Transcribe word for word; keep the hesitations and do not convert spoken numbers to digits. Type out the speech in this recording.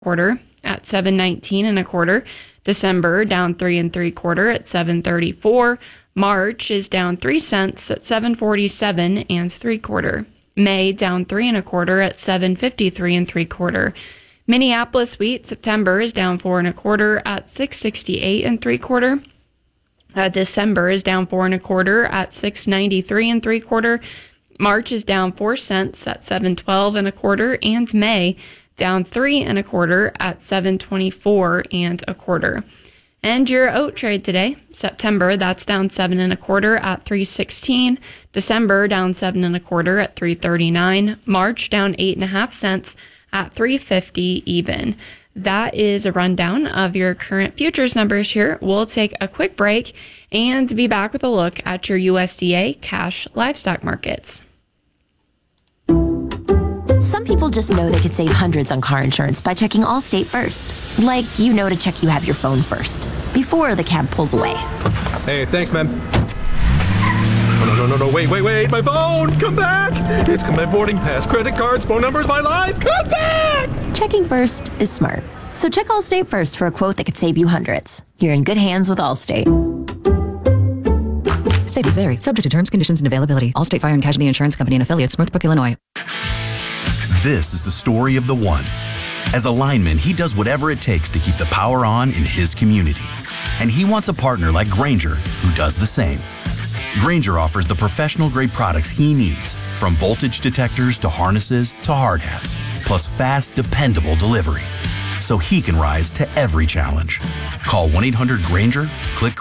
quarter at seven nineteen and a quarter. December down three and three quarter at seven thirty-four. March is down three cents at seven forty-seven and three quarter. May down three and a quarter at seven fifty-three and three quarter. Minneapolis wheat September is down four and a quarter at six sixty-eight and three quarter. Uh, December is down four and a quarter at six ninety-three and three quarter. March is down four cents at seven twelve and a quarter, and May down three and a quarter at seven twenty-four and a quarter. And your oat trade today, September, that's down seven and a quarter at three sixteen. December down seven and a quarter at three thirty-nine. March down eight and a half cents at three fifty even. That is a rundown of your current futures numbers here. We'll take a quick break and be back with a look at your U S D A cash livestock markets. Some people just know they could save hundreds on car insurance by checking Allstate first. Like, you know to check you have your phone first, before the cab pulls away. Hey, thanks, man. Oh, no, no, no, no, wait, wait, wait, my phone! Come back! It's my boarding pass, credit cards, phone numbers, my life! Come back! Checking first is smart. So check Allstate first for a quote that could save you hundreds. You're in good hands with Allstate. Savings vary. Subject to terms, conditions, and availability. Allstate Fire and Casualty Insurance Company and affiliates, Northbrook, Illinois. This is the story of the one. As a lineman, he does whatever it takes to keep the power on in his community. And he wants a partner like Grainger who does the same. Grainger offers the professional-grade products he needs, from voltage detectors to harnesses to hard hats, plus fast, dependable delivery, so he can rise to every challenge. Call one eight hundred Grainger, click